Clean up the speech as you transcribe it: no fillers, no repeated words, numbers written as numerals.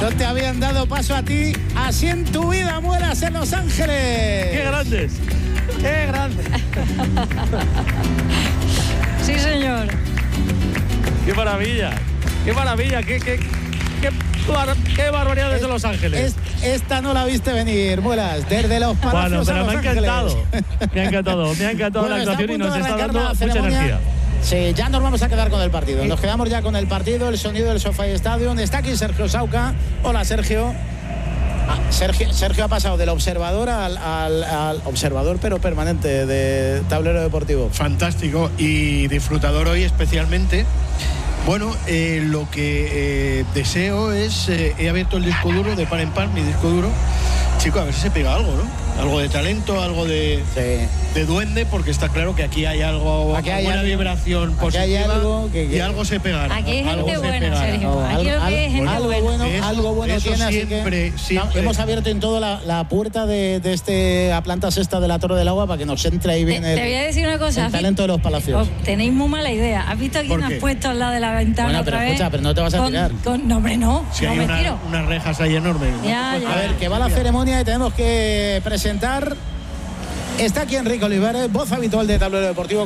No te habían dado paso a ti. Así en tu vida mueras en Los Ángeles. ¡Qué grandes! ¡Qué grandes! Sí, señor. ¡Qué maravilla! ¡Qué maravilla! ¡Qué barbaridad desde Los Ángeles! Esta no la viste venir, Muelas. Desde los Palacios pero a Los me ha Ángeles. encantado. Me ha encantado la actuación y nos está dando mucha energía. Sí, ya nos vamos a quedar con el partido. Nos quedamos ya con el partido, el sonido del SoFi Stadium. Está aquí Sergio Sauca. Hola, Sergio. Sergio ha pasado del observador al observador, pero permanente, de Tablero Deportivo. Fantástico y disfrutador hoy especialmente. Bueno, lo que deseo es, he abierto el disco duro de par en par, mi disco duro. Chico, a ver si se pega algo, ¿no? Algo de talento, algo de duende, porque está claro que aquí hay algo, buena vibración positiva, hay algo y algo se pegará. Aquí hay gente buena, Sergio. Aquí lo que es gente buena. Algo bueno tiene, siempre, así que siempre. hemos abierto en todo la puerta de a planta sexta de la Torre del Agua para que nos entre ahí bien te voy a decir una cosa. el talento de los Palacios. Tenéis muy mala idea. ¿Has visto a quién has puesto al lado de la ventana? Bueno, pero otra escucha, vez? pero no te vas a tirar. No, hombre, no. Si no hay me tiro. unas rejas ahí enormes. Ya. A ver, que va la ceremonia y tenemos que presentar. Está aquí Enrique Olivares, voz habitual de Tablero Deportivo.